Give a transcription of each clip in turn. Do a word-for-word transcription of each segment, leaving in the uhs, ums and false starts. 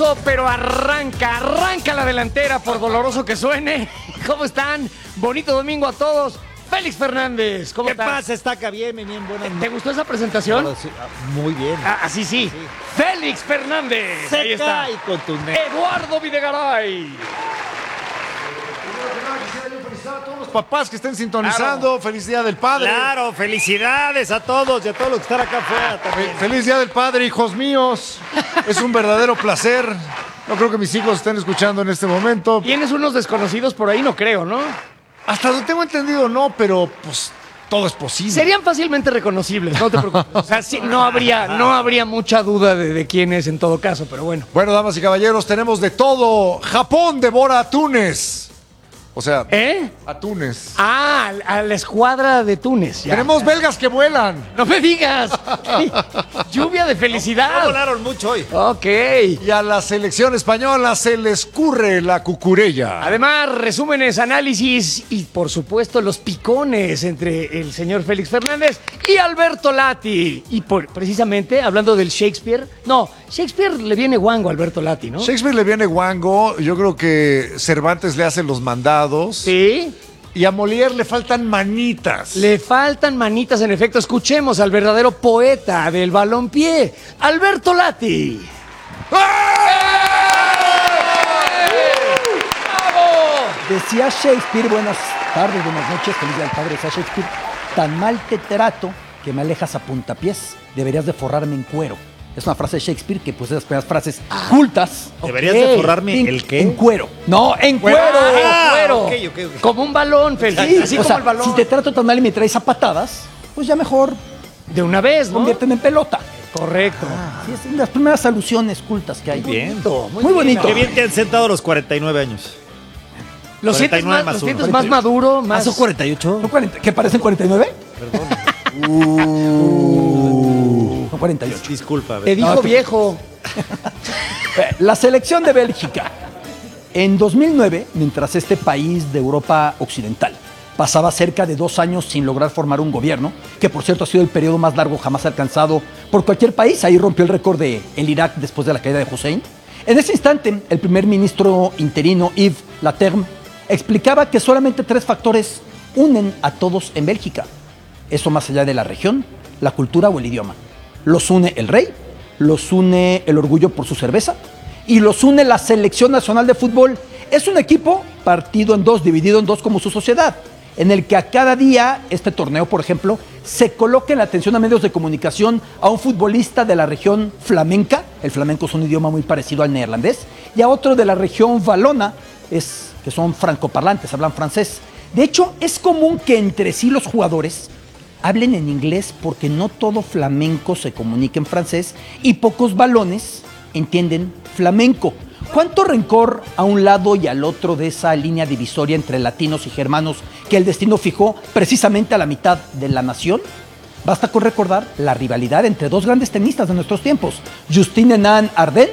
doloroso, pero arranca, arranca la delantera por doloroso que suene. ¿Cómo están? Bonito domingo a todos. Félix Fernández, ¿cómo ¿Qué estás? pasa? Está acá bien, bien, buenas noches. ¿Te gustó esa presentación? No, sí, ah, muy bien. Ah, así sí. sí. Félix Fernández. Seca ahí está. y contundente. Eduardo Videgaray. A todos los papás que estén sintonizando, claro. Feliz Día del Padre. Claro, felicidades a todos y a todos los que están acá afuera también. Feliz Día del Padre, hijos míos. Es un verdadero placer. No creo que mis hijos estén escuchando en este momento. ¿Tienes unos desconocidos por ahí? No creo, ¿no? Hasta donde tengo entendido, no, pero pues todo es posible. Serían fácilmente reconocibles, no te preocupes. O sea, sí, no habría, no habría mucha duda de, de quién es en todo caso, pero bueno. Bueno, damas y caballeros, tenemos de todo. Japón devora a Túnez. O sea, ¿eh? A Túnez. Ah, a la escuadra de Túnez. Ya. Tenemos belgas que vuelan. No me digas. Lluvia de felicidad. No, no volaron mucho hoy. Ok. Y a la selección española se les curre la cucurella. Además, resúmenes, análisis y, por supuesto, los picones entre el señor Félix Fernández y Alberto Lati. Y por, precisamente, hablando del Shakespeare, no, Shakespeare le viene guango a Alberto Lati, ¿no? Shakespeare le viene guango. Yo creo que Cervantes le hace los mandados. Sí. Y a Molière le faltan manitas. Le faltan manitas, en efecto. Escuchemos al verdadero poeta del balompié, Alberto Lati. Decía Shakespeare, buenas tardes, buenas noches, feliz día del padre, decía Shakespeare, tan mal te trato que me alejas a puntapiés, deberías de forrarme en cuero. Es una frase de Shakespeare que pues es de las primeras frases ah, cultas. ¿Deberías okay. de forrarme en, el qué? En cuero. No, en cuero. Ah, en cuero. Okay, okay, okay. Como un balón, Félix. Sí, así o como sea, el balón. Si te trato tan mal y me traes a patadas, pues ya mejor de una vez, ¿no? Conviérteme en pelota. Correcto. Ah, sí, es de las primeras alusiones cultas que hay. Muy bien. Muy, muy bonito. Qué bien te han sentado a los cuarenta y nueve años. ¿Lo sientes más, más, ¿lo sientes más maduro? Más... ¿Ah, son cuarenta y ocho? ¿Son cuarenta? ¿Qué parecen cuarenta y nueve? Perdón. uh, son cuarenta y ocho. Disculpa. Te dijo no, viejo. La selección de Bélgica. En dos mil nueve, mientras este país de Europa occidental pasaba cerca de dos años sin lograr formar un gobierno, que por cierto ha sido el periodo más largo jamás alcanzado por cualquier país, ahí rompió el récord de el Irak después de la caída de Hussein. En ese instante, el primer ministro interino, Yves Leterme, explicaba que solamente tres factores unen a todos en Bélgica. Eso más allá de la región, la cultura o el idioma. Los une el rey, los une el orgullo por su cerveza y los une la selección nacional de fútbol. Es un equipo partido en dos, dividido en dos como su sociedad, en el que a cada día, este torneo por ejemplo, se coloca en la atención a medios de comunicación a un futbolista de la región flamenca, el flamenco es un idioma muy parecido al neerlandés, y a otro de la región valona, es, que son francoparlantes, hablan francés. De hecho, es común que entre sí los jugadores hablen en inglés porque no todo flamenco se comunica en francés y pocos valones entienden flamenco. ¿Cuánto rencor a un lado y al otro de esa línea divisoria entre latinos y germanos que el destino fijó precisamente a la mitad de la nación? Basta con recordar la rivalidad entre dos grandes tenistas de nuestros tiempos, Justine Henin-Ardenne,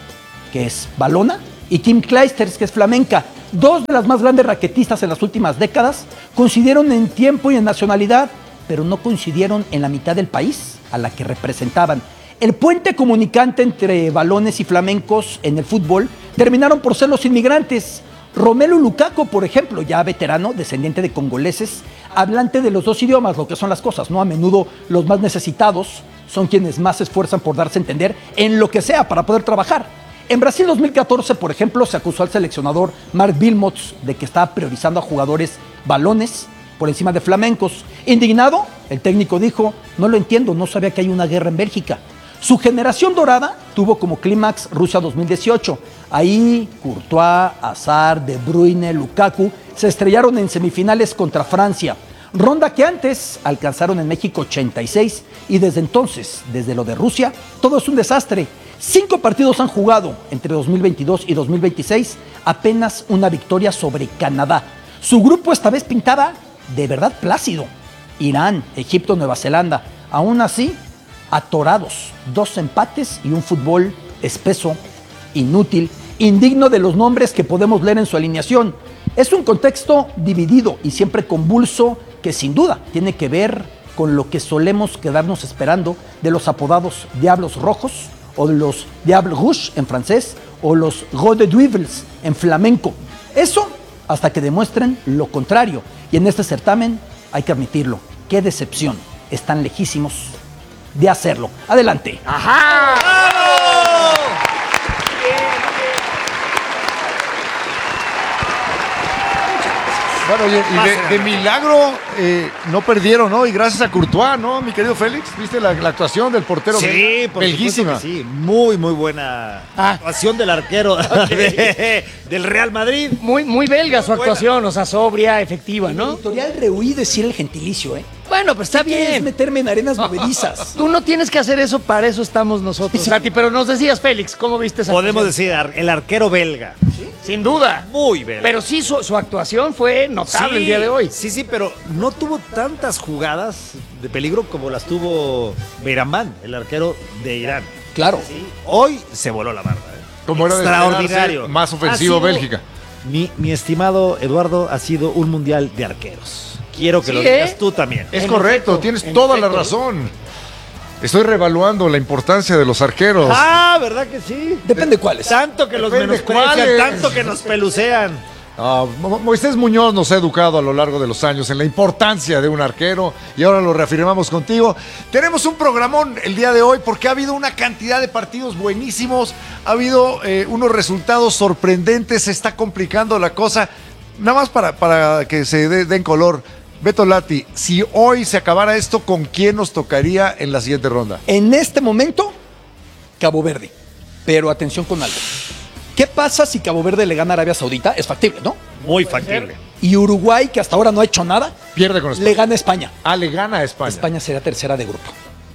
que es valona, y Kim Clijsters, que es flamenca. Dos de las más grandes raquetistas en las últimas décadas coincidieron en tiempo y en nacionalidad, pero no coincidieron en la mitad del país a la que representaban. El puente comunicante entre balones y flamencos en el fútbol terminaron por ser los inmigrantes. Romelu Lukaku, por ejemplo, ya veterano, descendiente de congoleses, hablante de los dos idiomas, lo que son las cosas, ¿no? A menudo los más necesitados son quienes más se esfuerzan por darse a entender en lo que sea para poder trabajar. En Brasil dos mil catorce, por ejemplo, se acusó al seleccionador Mark Wilmots de que estaba priorizando a jugadores balones por encima de flamencos. Indignado, el técnico dijo, no lo entiendo, no sabía que hay una guerra en Bélgica. Su generación dorada tuvo como clímax Rusia dos mil dieciocho. Ahí Courtois, Hazard, De Bruyne, Lukaku se estrellaron en semifinales contra Francia. Ronda que antes alcanzaron en México ochenta y seis y desde entonces, desde lo de Rusia, todo es un desastre. Cinco partidos han jugado entre dos mil veintidós y dos mil veintiséis, apenas una victoria sobre Canadá. Su grupo esta vez pintaba de verdad plácido. Irán, Egipto, Nueva Zelanda. Aún así, atorados, dos empates y un fútbol espeso, inútil, indigno de los nombres que podemos leer en su alineación. Es un contexto dividido y siempre convulso que sin duda tiene que ver con lo que solemos quedarnos esperando de los apodados Diablos Rojos o de los Diables Rouges en francés o los Gode Duivels en flamenco. Eso hasta que demuestren lo contrario. Y en este certamen, hay que admitirlo, qué decepción, están lejísimos de hacerlo. Adelante. ¡Ajá! Bueno, oye, y de, de milagro eh, no perdieron, ¿no? Y gracias a Courtois, ¿no, mi querido Félix? ¿Viste la, la actuación del portero? Sí, belga? por Belguísima. supuesto que sí. Muy, muy buena Ah. actuación del arquero de- del Real Madrid. Muy, muy belga su actuación, o sea, sobria, efectiva, ¿no? Editorial rehuí decir el gentilicio, ¿eh? Bueno, pues está ¿Qué quieres bien. meterme en arenas movedizas? Tú no tienes que hacer eso, para eso estamos nosotros, Lati. Pero nos decías, Félix, ¿cómo viste esa Podemos actuación? decir, ar- el arquero belga. Sin duda. Muy belga. Pero sí, su, su actuación fue notable el día de hoy. Sí, sí, pero no tuvo tantas jugadas de peligro como las tuvo Meiramán, el arquero de Irán. Claro. Sí, hoy se voló la barra. ¿eh? Como era de Extraordinario. esperarse, más ofensivo Ha sido- Bélgica. Mi, mi estimado Eduardo, ha sido un mundial de arqueros. Quiero que Sí, lo digas ¿eh? tú también. Es En correcto, efecto, tienes en toda la efecto. razón. Estoy revaluando la importancia de los arqueros. Ah, ¿verdad que sí? Depende cuáles. Tanto que los Depende menosprecian, cuáles. tanto que nos pelucean. Ah, Mo- Moisés Muñoz nos ha educado a lo largo de los años en la importancia de un arquero y ahora lo reafirmamos contigo. Tenemos un programón el día de hoy porque ha habido una cantidad de partidos buenísimos, ha habido eh, unos resultados sorprendentes, se está complicando la cosa. Nada más para, para que se dé- den color. Beto Lati, si hoy se acabara esto, ¿con quién nos tocaría en la siguiente ronda? En este momento, Cabo Verde. Pero atención con algo. ¿Qué pasa si Cabo Verde le gana a Arabia Saudita? Es factible, ¿no? Muy factible. Y Uruguay, que hasta ahora no ha hecho nada, Pierde con España. le gana a España. Ah, le gana a España. España será tercera de grupo.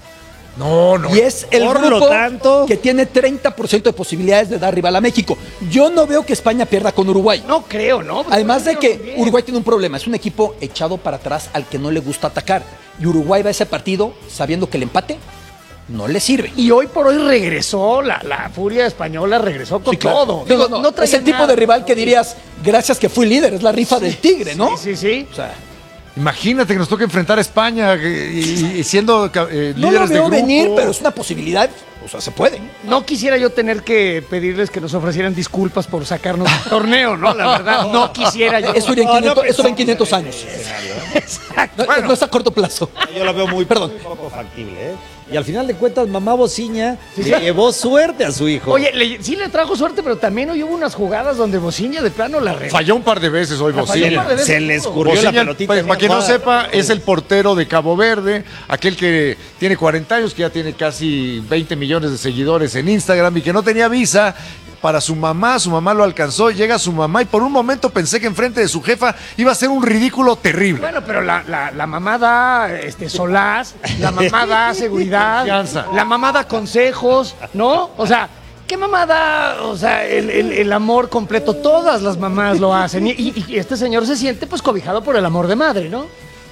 No, no. Y es el Por lo grupo tanto- que tiene treinta por ciento de posibilidades de dar rival a México. Yo no veo que España pierda con Uruguay. No creo, ¿no? Además de que Bien. Uruguay tiene un problema, es un equipo echado para atrás al que no le gusta atacar. Y Uruguay va a ese partido sabiendo que el empate no le sirve. Y hoy por hoy regresó, la, la furia española regresó con Sí, claro. todo. Digo, Digo, no, no es traía el tipo nada. de rival que dirías, gracias que fui líder, es la rifa del tigre, ¿no? Sí, sí, sí. O sea, Imagínate que nos toque enfrentar a España eh, y, y siendo eh, no lo líderes de veo grupo. venir, pero es una posibilidad. O sea, se puede. No quisiera yo tener que pedirles que nos ofrecieran disculpas por sacarnos del torneo, ¿no? La verdad, no quisiera yo. Eso, iría en No, no quinientos, eso va en pensamos quinientos en años. Exacto. No, no es a corto plazo. Yo lo veo muy, Perdón. muy poco factible, ¿eh? Y al final de cuentas, mamá Bociña le llevó suerte a su hijo. Oye, le- sí le trajo suerte, pero también hoy hubo unas jugadas donde Bociña de plano la regó. Falló un par de veces hoy La falló Bociña. un par de veces. se le escurrió la Bociña, pelotita. para, bien para quien no jugada. sepa, es el portero de Cabo Verde, aquel que tiene cuarenta años, que ya tiene casi veinte millones de seguidores en Instagram y que no tenía visa para su mamá. Su mamá lo alcanzó, llega su mamá y por un momento pensé que enfrente de su jefa iba a ser un ridículo terrible. Bueno, pero la, la, la mamá da este, solaz, la mamá da seguridad, Confianza. la mamá da consejos, ¿no? O sea, ¿qué mamá da? O sea, el, el- el amor completo, todas las mamás lo hacen. Y, y- y este señor se siente pues cobijado por el amor de madre, ¿no?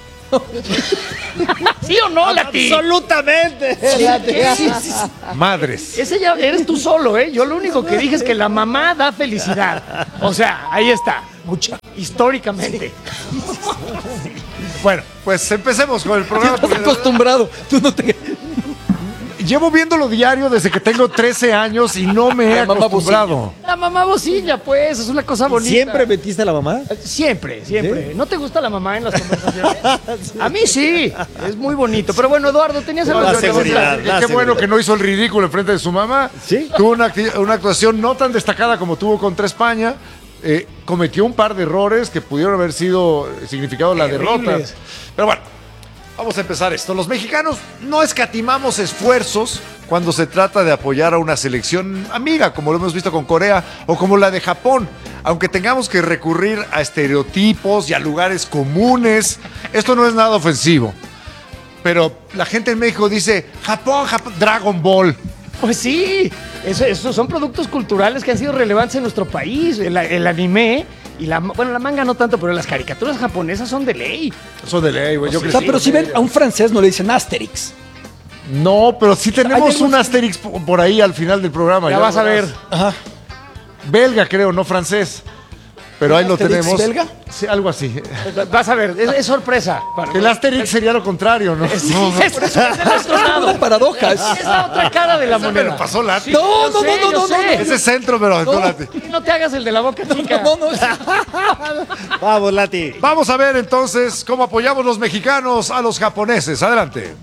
¿Sí o no, Lati? Absolutamente. Sí, sí, sí. Madres. Ese ya eres tú solo, ¿eh? Yo lo único que dije es que la mamá da felicidad. O sea, ahí está. Mucha. Históricamente. Bueno, pues empecemos con el programa. Estás porque acostumbrado. Tú no te... llevo viéndolo diario desde que tengo trece años y no me he La mamá acostumbrado. La mamá bocilla, pues, es una cosa bonita. ¿Siempre metiste a la mamá? Siempre, siempre. ¿No te gusta la mamá en las conversaciones? A mí sí, es muy bonito. Pero bueno, Eduardo, tenías algo La que seguridad. Y la qué bueno seguridad. que no hizo el ridículo enfrente de su mamá. Sí. Tuvo una, acti- una actuación no tan destacada como tuvo contra España. Eh, cometió un par de errores que pudieron haber sido eh, significado la derrota. Terribles. Pero bueno, vamos a empezar esto. Los mexicanos no escatimamos esfuerzos cuando se trata de apoyar a una selección amiga, como lo hemos visto con Corea o como la de Japón. Aunque tengamos que recurrir a estereotipos y a lugares comunes, esto no es nada ofensivo. Pero la gente en México dice, Japón, Japón, Dragon Ball. Pues sí, eso, eso son productos culturales que han sido relevantes en nuestro país. El, el anime y la, bueno, la manga no tanto, pero las caricaturas japonesas son de ley. Eso de ley, güey. Yo O sea, crecí pero con si ven ellas. a un francés no le dicen Asterix. No, pero sí tenemos Hay algo- un Asterix po- por ahí al final del programa. Ya vas a ver. Ajá. Belga, creo, no francés. pero ahí lo ¿Asterix tenemos. belga? Sí, algo así. Vas a ver, es, es sorpresa. El Asterix sería lo contrario, ¿no? Sí, No, no. es, es el otro lado. Una paradoja. Es, Es la otra cara de la Me lo moneda. pasó Lati. No, no, Yo sé, no, no, yo no, no, sé. Ese centro me lo aventó Lati. No te hagas el de la boca chica. no, no, es- Vamos, Lati. Vamos a ver entonces cómo apoyamos los mexicanos a los japoneses. Adelante.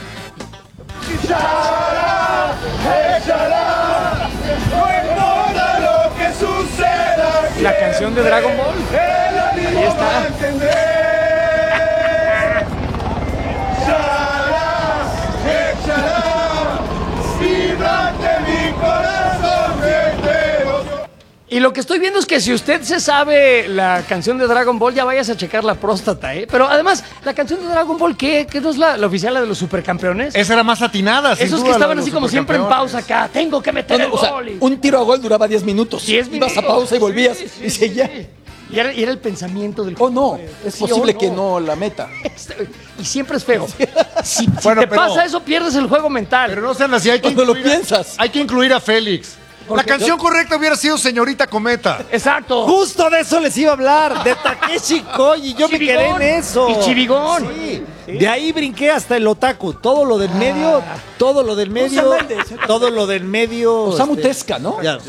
La canción de Dragon Ball. Ahí está. Y lo que estoy viendo es que si usted se sabe la canción de Dragon Ball, ya vayas a checar la próstata, ¿eh? Pero además, la canción de Dragon Ball, ¿qué? ¿Qué no es la, la oficial, la de los supercampeones? Esa era más atinada, sin Esos duda, que la estaban de los así como siempre en supercampeones. pausa acá. Tengo que meter no, el no, o sea, gol. y- un tiro a gol duraba diez minutos. diez Ibas a minutos. pausa y volvías Sí, sí, y seguía. sí. Y era, y era el pensamiento del Oh, no, es Sí, posible oh, que no la meta. Este, Y siempre es feo. Si, si Bueno, te pero- pasa eso, pierdes el juego mental. Pero no sean así, hay que Cuando lo incluir a- piensas. hay que incluir a Félix. La canción correcta hubiera sido Señorita Cometa. Exacto. Justo de eso les iba a hablar, de Takeshi Koji. Yo me quedé Chivigón. en eso. Y Chivigón. Sí. De ahí brinqué hasta el otaku. Todo lo del medio, todo lo del medio, Méndez. todo lo del medio. Osamu este, Tezuka, ¿no? ya,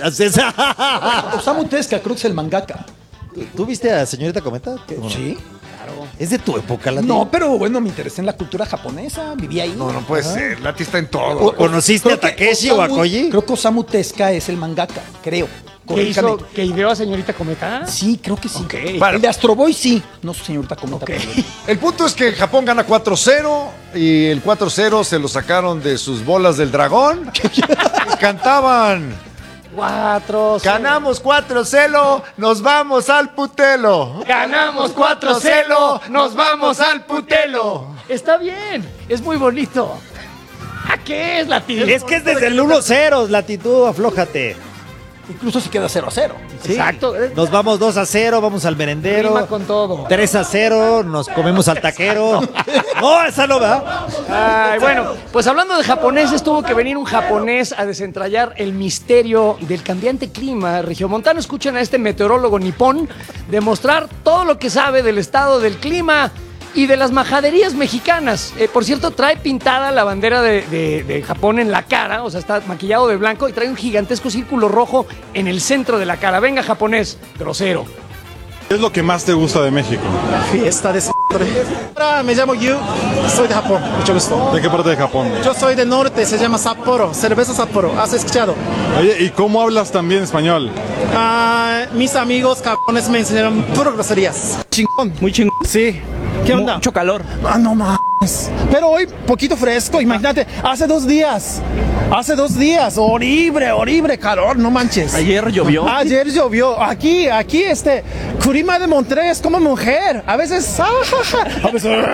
ya, Osamu Tezuka, creo que es el mangaka. ¿Tú viste a Señorita Cometa? Sí. Es de tu época, Lati. No, pero bueno, me interesé en la cultura japonesa, viví ahí. No, no puede ser. Lati está en todo. O- ¿Conociste Creo a que Takeshi o a Osamu- Koji? Creo que Osamu Tezuka es el mangaka, creo. ¿Qué hizo? Corríjame. ¿Que ideó a señorita Cometa? Sí, creo que sí. Ok. Vale. El de Astro Boy sí, no señorita Cometa. Ok. pero- El punto es que Japón gana cuatro cero y el cuatro cero se lo sacaron de sus bolas del dragón. Y cantaban, Cuatro. cero. ganamos cuatro cero, nos vamos al putelo. Ganamos cuatro cero. Nos vamos al putelo. Está bien. Es muy bonito. ¿A qué es la tía? Es que es desde el uno cero, latitud, aflójate. Incluso se queda cero a cero. Sí. Exacto. Nos vamos dos a cero, vamos al merendero. Rima con todo. tres a cero, nos comemos al taquero. No, esa no va. Ay, bueno, pues hablando de japoneses, tuvo que venir un japonés a desentrañar el misterio del cambiante clima regiomontano. Escuchen a este meteorólogo nipón demostrar todo lo que sabe del estado del clima y de las majaderías mexicanas. Eh, por cierto, trae pintada la bandera de, de- de Japón en la cara, o sea, está maquillado de blanco y trae un gigantesco círculo rojo en el centro de la cara. Venga, japonés, grosero. ¿Qué es lo que más te gusta de México? Fiesta de Hola, me llamo Yu, soy de Japón, mucho gusto. ¿De qué parte de Japón? Yo soy del norte, se llama Sapporo, cerveza Sapporo, ¿has escuchado? Oye, ¿y cómo hablas también español? Ah, mis amigos japoneses me enseñaron puro groserías. Chingón, muy chingón. Sí. ¿Qué onda? Mucho calor. Ah, no mames. Pero hoy poquito fresco, imagínate, hace dos días. Hace dos días, horrible, horrible calor, no manches. Ayer llovió. Ayer llovió. Aquí, aquí, este, Curima de Monterrey es como mujer. A veces, ah, ja, ja, a veces,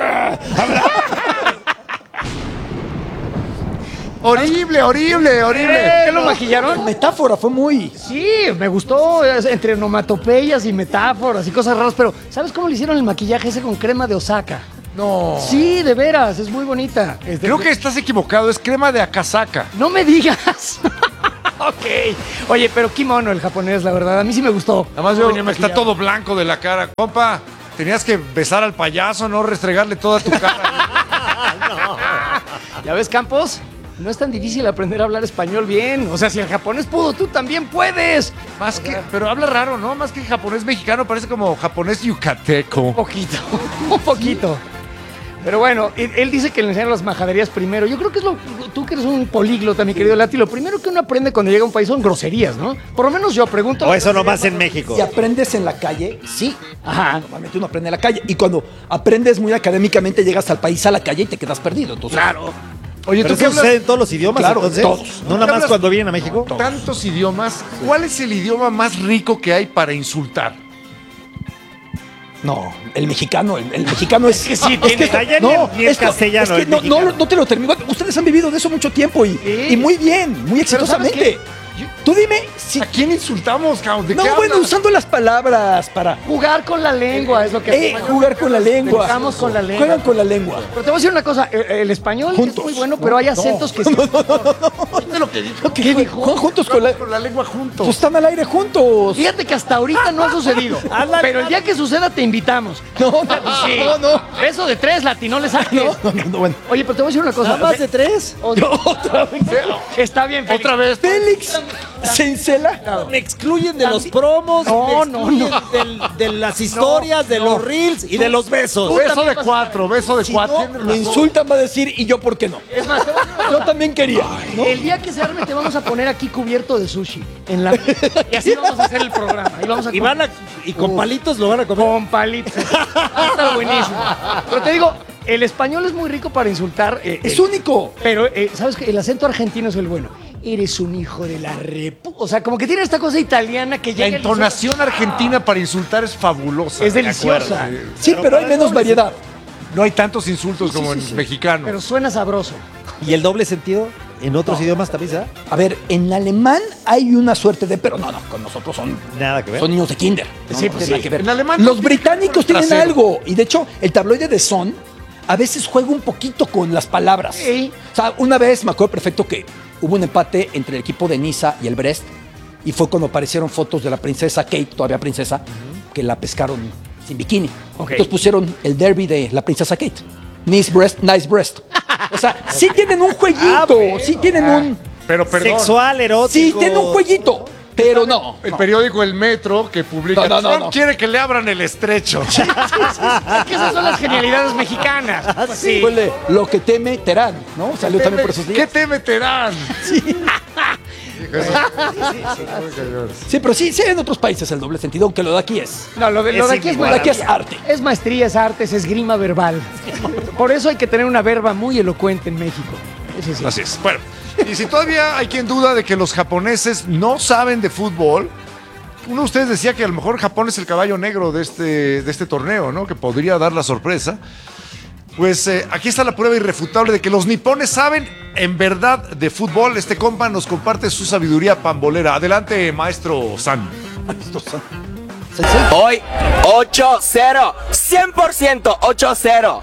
Horrible, horrible, horrible. ¿Qué lo maquillaron? Metáfora, fue muy. Sí, me gustó, es entre onomatopeyas y metáforas y cosas raras, pero ¿sabes cómo le hicieron el maquillaje ese con crema de Osaka? No. Sí, de veras, es muy bonita. Este, Creo que estás equivocado, es crema de Akasaka. No me digas. Ok. Oye, pero qué mono el japonés, la verdad. A mí sí me gustó. Además, Cómo yo, venía está maquillado. todo blanco de la cara. Compa, tenías que besar al payaso, no restregarle toda tu cara. ¿Ya ves, Campos? No es tan difícil aprender a hablar español bien. O sea, si el japonés pudo, tú también puedes. Más que, pero habla raro, ¿no? Más que japonés mexicano, parece como japonés yucateco. Un poquito, un poquito. Pero bueno, él, él dice que le enseñan las majaderías primero. Yo creo que es lo. Tú que eres un políglota, mi querido Lati, lo primero que uno aprende cuando llega a un país son groserías, ¿no? Por lo menos yo pregunto. O eso nomás en México. Si aprendes en la calle, sí. Ajá. Normalmente uno aprende en la calle. Y cuando aprendes muy académicamente, llegas al país a la calle y te quedas perdido. Entonces, Claro. Oye, Pero ¿tú qué eso sucede hablas en todos los idiomas, Claro, entonces. todos. No nada más hablas- cuando vienen a México. tantos idiomas? ¿Cuál es el idioma más rico que hay para insultar? No, el mexicano, el, el mexicano es. que sí, es tiene- esto- allá ni el- ni el esto- castellano, es que el no, no, mexicano. no te lo termino. Ustedes han vivido de eso mucho tiempo y, Sí. y muy bien, muy Pero ¿sabes exitosamente. qué? Tú dime si. ¿A quién insultamos, cabrón? ¿De No, qué bueno, hablas? usando las palabras para Jugar con la lengua es lo que eh, jugar con la lengua. Jugamos con la lengua. Juegan con la lengua. Pero te voy a decir una cosa, el, el español Juntos. es muy bueno, pero hay acentos que sí. ¿Viste lo que dijo? ¿Qué dijo? Juntos con la, Con la lengua juntos. pues están al aire juntos. Fíjate que hasta ahorita no ha sucedido. Pero el día que suceda te invitamos. No, no, Sí. no, no. Beso de tres, Lati, no le saques. No, no, no, bueno. Oye, pero te voy a decir una cosa. ¿Nada más de tres? O- Otra vez. Está bien, Félix. Otra vez. Félix se encela. Me excluyen de los promos, No, me no, excluyen no. del- de las historias, de los reels y de los besos. Beso de cuatro, beso de Si cuatro. no, Tienes me razón. insultan, va a decir, ¿y yo por qué no? Es más, te voy a decir una Yo cosa. también quería. ¿no? El día que se arme te vamos a poner aquí cubierto de sushi. En la... Y así vamos a hacer el programa. Y, vamos a Y van a, y con palitos lo van a comer. Con palitos. Va a estar buenísimo. Pero te digo, el español es muy rico para insultar. eh, Es eh, único. Pero, eh, ¿sabes qué? El acento argentino es el bueno. Eres un hijo de la repu... O sea, como que tiene esta cosa italiana que La llega... y entonación argentina para insultar es fabulosa. Es deliciosa. De acuerdo. Sí, pero hay menos variedad. No hay tantos insultos como en mexicano. Pero suena sabroso. ¿Y el doble sentido? ¿En otros idiomas también se da? A ver, en alemán hay una suerte de, pero no, no, con nosotros son, Nada que ver. son niños de kinder. No, Sí, no pues tiene sí. nada que ver. En alemán Los no tiene británicos tienen trasero. algo. Y de hecho, el tabloide de Son a veces juega un poquito con las palabras. Sí. O sea, una vez me acuerdo perfecto que hubo un empate entre el equipo de Niza y el Brest. Y fue cuando aparecieron fotos de la princesa Kate, todavía princesa, que la pescaron sin bikini. Ok. Entonces pusieron el derby de la princesa Kate. Nice breast, nice breast. O sea, sí tienen un jueguito, sí tienen un... Pero perdón. Sexual, erótico. Sí, tiene un jueguito, pero no. El no. periódico El Metro que publica No, no, no, Trump no. quiere que le abran el estrecho. Es que esas son las genialidades mexicanas. Pues sí. Fue de lo que teme Terán, ¿no? Salió también por esos ¿Qué días. te meterán? Sí, pero sí, sí hay en otros países el doble sentido, aunque lo de aquí es. No, lo de, lo de aquí es Lo de aquí es arte. Es maestría, es arte, es esgrima verbal. Por eso hay que tener una verba muy elocuente en México. Ese sí. Así es. Bueno, y si todavía hay quien duda de que los japoneses no saben de fútbol, uno de ustedes decía que a lo mejor Japón es el caballo negro de este, de este torneo, ¿no? Que podría dar la sorpresa. Pues eh, aquí está la prueba irrefutable de que los nipones saben en verdad de fútbol. Este compa nos comparte su sabiduría pambolera. Adelante, maestro San. Hoy ocho cero, cien por ciento ocho cero.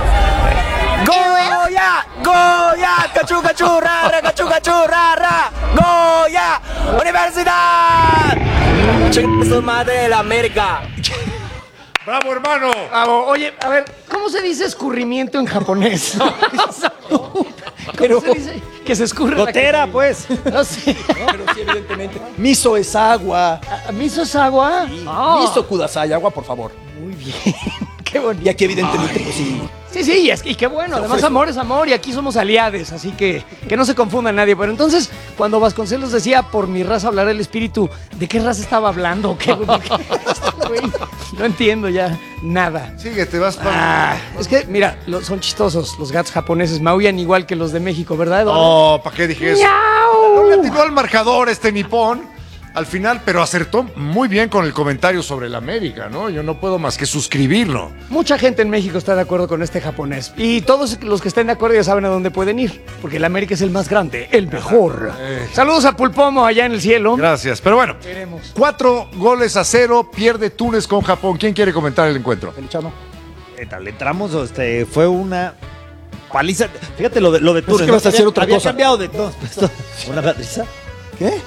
Goya, Goya, cachu cachu rara, cachu cachu rara, Goya, Universidad. Chingue su madre de la América. ¡Bravo, hermano! Bravo. Oye, a ver, ¿cómo se dice escurrimiento en japonés? ¿Cómo Pero- se dice que se escurre la Gotera, quesadilla? pues. No sé. Pero sí, evidentemente. Miso es agua. ¿Miso es agua? Ah. Miso kudasai, agua, por favor. Muy bien. Qué bonito. Y aquí, evidentemente, pues sí. Sí, sí, y, es, y qué bueno. Además, amor es amor y aquí somos aliados, así que que no se confunda nadie. Pero entonces, cuando Vasconcelos decía, por mi raza hablará el espíritu, ¿de qué raza estaba hablando? ¿O qué, güey? Este güey, no entiendo ya nada. Sigue, te vas para... Ah, es que, mira, lo- son chistosos los gatos japoneses, maullan igual que los de México, ¿verdad, Eduardo? Oh, ¿para qué dije eso? ¡Miau! No le atinó al marcador este nipón al final, pero acertó muy bien con el comentario sobre el América, ¿no? Yo no puedo más que suscribirlo. Mucha gente en México está de acuerdo con este japonés. Y todos los que estén de acuerdo ya saben a dónde pueden ir. Porque el América es el más grande, el mejor. Eh. Saludos a Pulpomo allá en el cielo. Gracias, pero bueno. Veremos. Cuatro goles a cero, pierde Túnez con Japón. ¿Quién quiere comentar el encuentro? Felichano. ¿Qué tal? Le entramos, este, fue una paliza. Fíjate lo de, lo de Pensé Túnez. que ibas a Había- decir otra había cosa. cambiado de... No, esto- ¿una paliza? ¿Qué?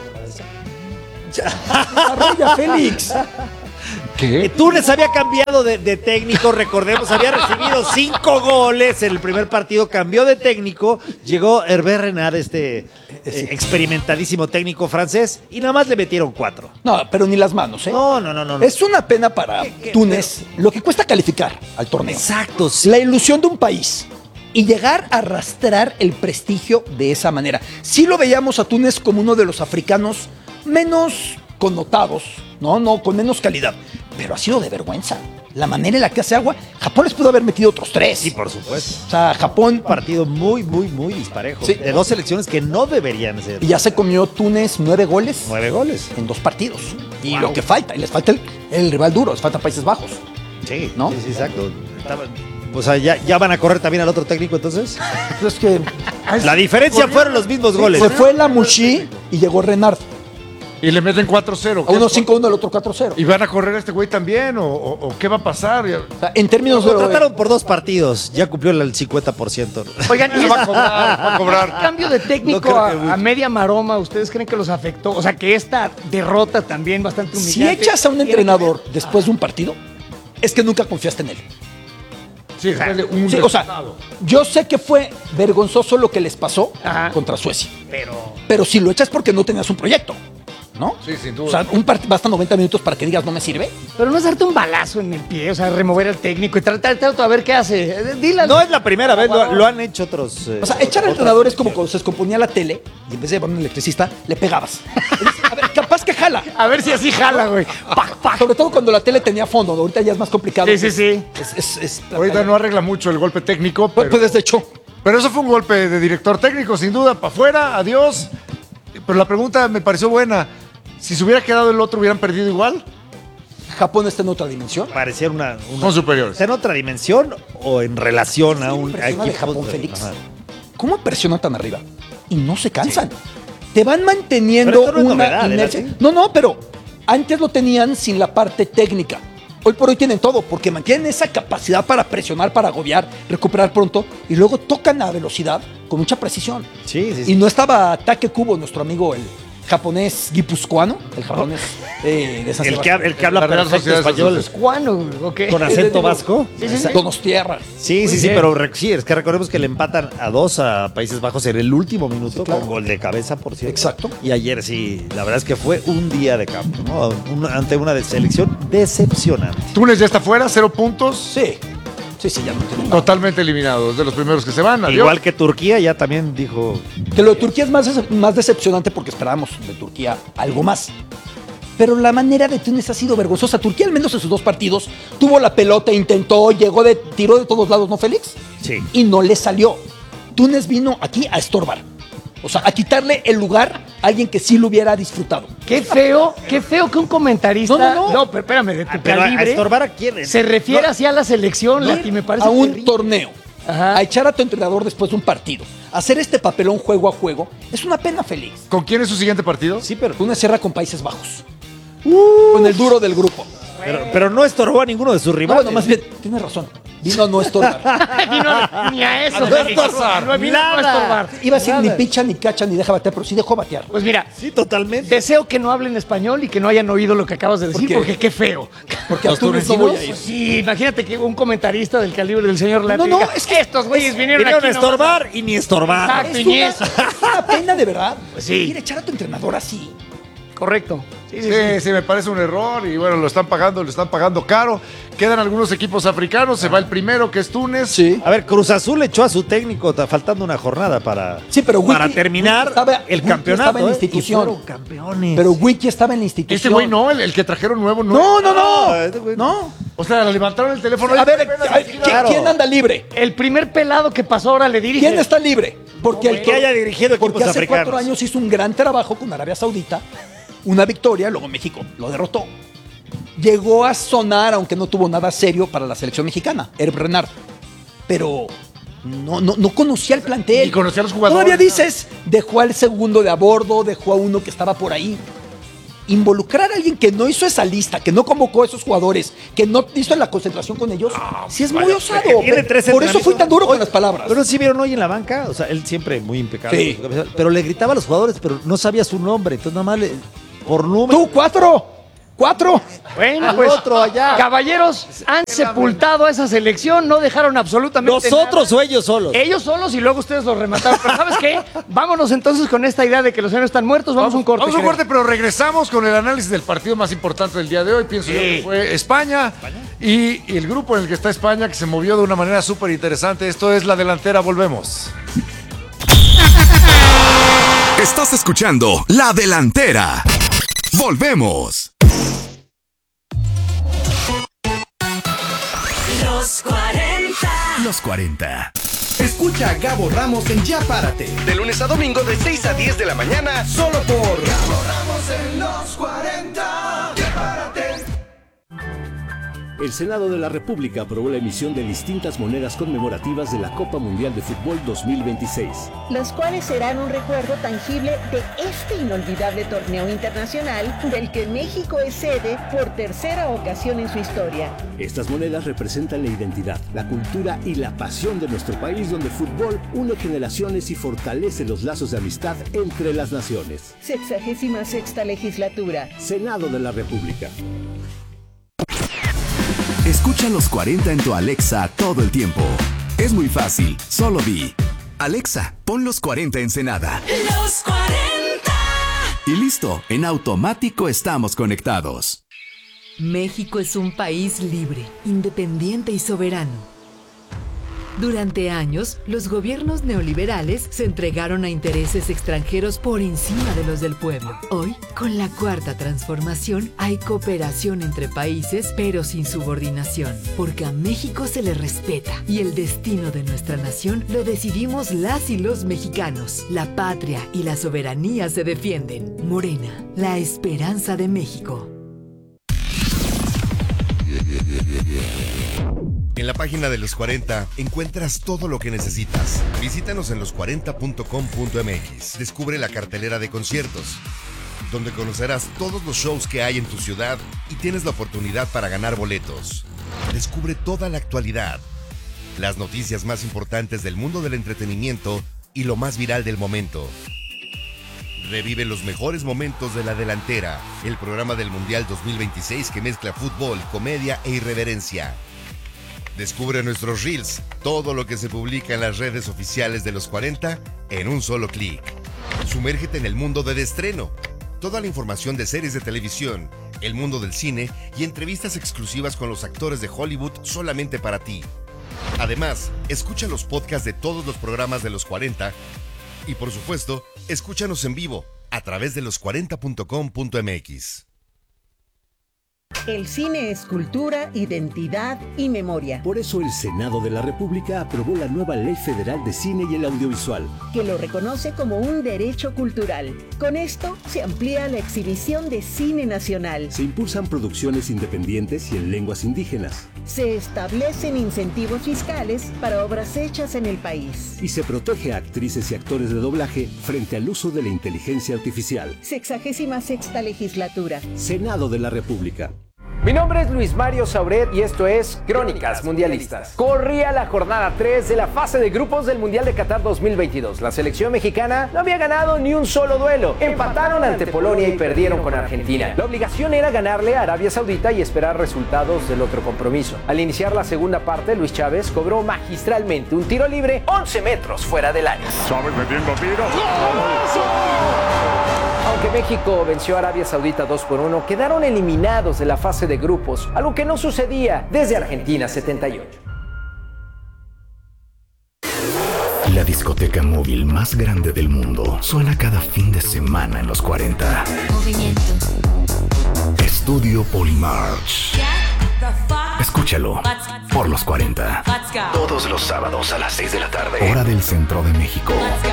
Desarrolla, Félix. Eh, ¿Qué? Túnez había cambiado de, de técnico, recordemos, había recibido cinco goles en el primer partido, cambió de técnico, llegó Hervé Renard, este eh, experimentadísimo técnico francés, y nada más le metieron cuatro. No, pero ni las manos, ¿eh? No, no, no, no. no. Es una pena para Túnez lo que cuesta calificar al torneo. Exacto, sí. La ilusión de un país y llegar a arrastrar el prestigio de esa manera. Sí lo veíamos a Túnez como uno de los africanos menos connotados, no, no, con menos calidad, pero ha sido de vergüenza. La manera en la que hace agua, Japón les pudo haber metido otros tres. Sí, por supuesto. O sea, Japón Un partido muy, muy, muy disparejo. Sí. De dos selecciones que no deberían ser. y ya se comió Túnez nueve goles Nueve goles. en dos partidos. Y lo que falta, y les falta el, el rival duro, les falta Países Bajos. Sí, ¿no? Sí, sí, exacto. Estaba- o sea, ya, ya van a correr también al otro técnico, entonces. Entonces que La diferencia fueron los mismos goles. se fue la Mushi y llegó Renard. Y le meten cuatro cero. A uno cinco uno, al otro cuatro cero. ¿Y van a correr a este güey también? ¿O, o- o qué va a pasar? O sea, en términos Lo de... contrataron por dos partidos. Ya cumplió el cincuenta por ciento. Oigan, y Va a esa- cobrar, va a cobrar. el cambio de técnico No creo que a, mucho. a media maroma, ¿ustedes creen que los afectó? O sea, que esta derrota también bastante Si humillante. echas a un ¿tiene entrenador después de un partido, es que nunca confiaste en él. Sí, después de un Sí, o sea, resultado. yo sé que fue vergonzoso lo que les pasó Ajá. contra Suecia. que ver? Pero... Pero si lo echas porque no tenías un proyecto, ¿no? Sí, sin duda. O sea, un partido basta noventa minutos para que digas no me sirve. Pero no es darte un balazo en el pie, o sea, remover al técnico y tratar de a ver qué hace. Eh, Dile al- No es la primera vez, lo, lo han hecho otros. eh, O sea, echar al otras entrenador es como selecciones. cuando se descomponía la tele y en vez de llevar un electricista, le pegabas. A ver, capaz que jala. A ver si así jala, güey. Pac, pac. Sobre todo cuando la tele tenía fondo, ¿no? Ahorita ya es más complicado. Sí, sí, sí. Es, es, es- Ahorita no arregla mucho el golpe técnico, Pues, pero, pues, de hecho, pero eso fue un golpe de director técnico, sin duda, para afuera, adiós. Pero la pregunta me pareció buena. Si se hubiera quedado el otro, ¿hubieran perdido igual? Japón está en otra dimensión. Pareciera una. una- Son superiores. ¿Está en otra dimensión o en relación a un a Impresiona de equipos Japón, de- Félix. Ajá. ¿Cómo presionan tan arriba? Y no se cansan. Te van manteniendo Pero esto no es una novedad, ¿eh, inercia. Lassi? No, no, pero antes lo tenían sin la parte técnica. Hoy por hoy tienen todo, porque mantienen esa capacidad para presionar, para agobiar, recuperar pronto, y luego tocan a velocidad con mucha precisión. Sí, sí, sí. Y no estaba Take Kubo, nuestro amigo, el japonés guipuzcoano, el japonés eh, de San El que, Sebastián. el que habla La Real perfecto Sociedad de español. Sociedades. ¿Cuándo, güey? ¿O qué? Con acento vasco. Sí, sí, sí. Donostierra. Sí, sí, Muy sí, bien. pero re- sí, es que recordemos que le empatan a dos a Países Bajos en el último minuto con gol de cabeza, por cierto. Exacto. Y ayer sí, la verdad es que fue un día de campo, ¿no? Un- ante una de- selección decepcionante. Túnez ya está fuera, cero puntos. Sí, sí, sí, ya no tiene nada. Totalmente eliminados, de los primeros que se van. Adiós. Igual que Turquía ya también dijo. Que lo de Turquía es más, dece- más decepcionante porque esperábamos de Turquía algo más. Pero la manera de Túnez ha sido vergonzosa. Turquía, al menos en sus dos partidos, tuvo la pelota, intentó, llegó de tiró de todos lados, ¿no, Félix? Sí. Y no le salió. Túnez vino aquí a estorbar. O sea, a quitarle el lugar a alguien que sí lo hubiera disfrutado. Qué feo, qué feo que un comentarista. No, no, no. pero espérame, de tu Ah, pero a- calibre. a estorbar a quién. Se refiere No. así a la selección, Lati, me parece a un terrible. torneo. Ajá. A echar a tu entrenador después de un partido. Hacer este papelón juego a juego. Es una pena, Félix. ¿Con quién es su siguiente partido? Sí, pero, Túnez cierra con Países Bajos. Con el duro del grupo. pero, pero no estorbó a ninguno de sus No, rivales. bueno, más bien, tienes razón. Vino a no estorbar. Y no, ni a eso. No Félix. estorbar, No vino a no nada. estorbar. Iba a decir ni Nada. picha, ni cacha, ni deja batear, pero sí dejó batear. Pues mira, Sí, totalmente. deseo que no hablen español y que no hayan oído lo que acabas de decir, qué? porque qué feo. Porque a ¿Los Túnez no voy a ir. Pues sí, imagínate que un comentarista del calibre del señor Lati No, no, diga, es que- estos güeyes vinieron, Vinieron a aquí nomás estorbar y ni estorbar. Exacto. Es Ni una, eso. es una pena de verdad. Pues sí. Ir a echar a tu entrenador así. Correcto. Sí, sí, Sí, sí. sí, me parece un error y bueno, lo están pagando, lo están pagando caro. Quedan algunos equipos africanos, se va el primero que es Túnez. Sí. A ver, Cruz Azul echó a su técnico ta- faltando una jornada para, Sí, pero para Wiki- terminar Wiki estaba- el Wiki campeonato. estaba en la ¿eh? institución. Y fueron campeones. Pero Wiki estaba en la institución. Este güey no, el, el que trajeron nuevo no. No, no, no. Ah, este güey- No. O sea, le levantaron el teléfono. A Oye, ver, ven a ¿quién, decir- Claro. quién anda libre? El primer pelado que pasó ahora le dirige. ¿Quién está libre? Porque El que haya dirigido equipos Porque hace africanos. cuatro años hizo un gran trabajo con Arabia Saudita, una victoria, luego México lo derrotó. Llegó a sonar, aunque no tuvo nada serio para la selección mexicana, Herb Renard. Pero no, no, no conocía el plantel. Ni conocía a los jugadores. Todavía dices, dejó al segundo de a bordo, dejó a uno que estaba por ahí. Involucrar a alguien que no hizo esa lista, que no convocó a esos jugadores, que no hizo la concentración con ellos, sí es muy Vaya, osado. que tiene tres Por eso fui tan duro entrenamientos. con las palabras. Pero sí vieron hoy en la banca, o sea, él siempre muy impecable. Sí. con su cabeza, pero le gritaba a los jugadores, pero no sabía su nombre. Entonces nada más le, por número. Tú, cuatro. Cuatro. Bueno, Al pues, otro allá. caballeros, han sepultado a esa selección, no dejaron absolutamente Nosotros nada. o ellos solos. Ellos solos y luego ustedes los remataron. Pero ¿sabes qué? Vámonos entonces con esta idea de que los héroes están muertos. Vamos, a un corte. Vamos a un creo. corte, pero regresamos con el análisis del partido más importante del día de hoy. Pienso yo que fue España. Y, y el grupo en el que está España, que se movió de una manera súper interesante. Esto es La Delantera. Volvemos. Estás escuchando La Delantera. Volvemos. Los cuarenta. Los cuarenta. Escucha a Gabo Ramos en Ya Párate. De lunes a domingo de seis a diez de la mañana. Solo por Gabo Ramos en Los cuarenta. Ya Párate. El Senado de la República aprobó la emisión de distintas monedas conmemorativas de la Copa Mundial de Fútbol dos mil veintiséis. Las cuales serán un recuerdo tangible de este inolvidable torneo internacional del que México es sede por tercera ocasión en su historia. Estas monedas representan la identidad, la cultura y la pasión de nuestro país, donde el fútbol une generaciones y fortalece los lazos de amistad entre las naciones. Sexagésima sexta legislatura. Senado de la República. Escucha los cuarenta en tu Alexa todo el tiempo. Es muy fácil, solo di: Alexa, pon los cuarenta Ensenada. Los cuarenta. Y listo, en automático estamos conectados. México es un país libre, independiente y soberano. Durante años, los gobiernos neoliberales se entregaron a intereses extranjeros por encima de los del pueblo. Hoy, con la cuarta transformación, hay cooperación entre países, pero sin subordinación, porque a México se le respeta y el destino de nuestra nación lo decidimos las y los mexicanos. La patria y la soberanía se defienden. Morena, la esperanza de México. En la página de Los cuarenta encuentras todo lo que necesitas. Visítanos en los cuarenta punto com punto m x. Descubre la cartelera de conciertos, donde conocerás todos los shows que hay en tu ciudad y tienes la oportunidad para ganar boletos. Descubre toda la actualidad, las noticias más importantes del mundo del entretenimiento y lo más viral del momento. Revive los mejores momentos de La Delantera, el programa del Mundial dos mil veintiséis que mezcla fútbol, comedia e irreverencia. Descubre nuestros reels, todo lo que se publica en las redes oficiales de Los cuarenta en un solo clic. Sumérgete en el mundo del estreno. Toda la información de series de televisión, el mundo del cine y entrevistas exclusivas con los actores de Hollywood solamente para ti. Además, escucha los podcasts de todos los programas de Los cuarenta y, por supuesto, escúchanos en vivo a través de los cuarenta punto com punto m x. El cine es cultura, identidad y memoria. Por eso el Senado de la República aprobó la nueva Ley Federal de Cine y el Audiovisual, que lo reconoce como un derecho cultural. Con esto se amplía la exhibición de cine nacional. Se impulsan producciones independientes y en lenguas indígenas. Se establecen incentivos fiscales para obras hechas en el país. Y se protege a actrices y actores de doblaje frente al uso de la inteligencia artificial. Sexagésima sexta legislatura. Senado de la República. Mi nombre es Luis Mario Sauret y esto es Crónicas Mundialistas. Corría la jornada tres de la fase de grupos del Mundial de Qatar dos mil veintidós. La selección mexicana no había ganado ni un solo duelo. Empataron ante Polonia y perdieron con Argentina. La obligación era ganarle a Arabia Saudita y esperar resultados del otro compromiso. Al iniciar la segunda parte, Luis Chávez cobró magistralmente un tiro libre once metros fuera del área. Chávez metiendo tiro. Aunque México venció a Arabia Saudita dos por uno, quedaron eliminados de la fase de grupos, algo que no sucedía desde Argentina setenta y ocho. La discoteca móvil más grande del mundo suena cada fin de semana en Los cuarenta. Movimiento. Estudio Polymarch. Escúchalo por Los cuarenta. Todos los sábados a las seis de la tarde. Hora del centro de México.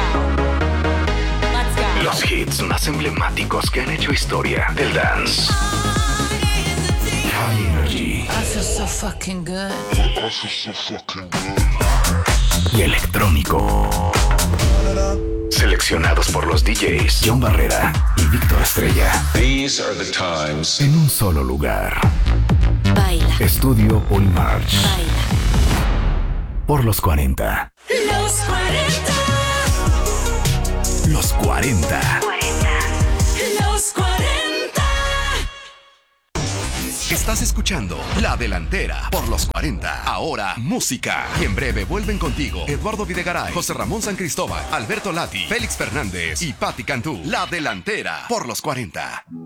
Los hits más emblemáticos que han hecho historia del dance. High Energy. I feel so fucking good. Y electrónico. Seleccionados por los D Js John Barrera y Víctor Estrella. These are the times. En un solo lugar. Baila. Estudio Polymarch. Baila. Por Los cuarenta. Los cuarenta. Los cuarenta. Los cuarenta. Estás escuchando La Delantera por Los cuarenta. Ahora, música. Y en breve vuelven contigo Eduardo Videgaray, José Ramón San Cristóbal, Alberto Lati, Félix Fernández y Patti Cantú. La Delantera por Los cuarenta.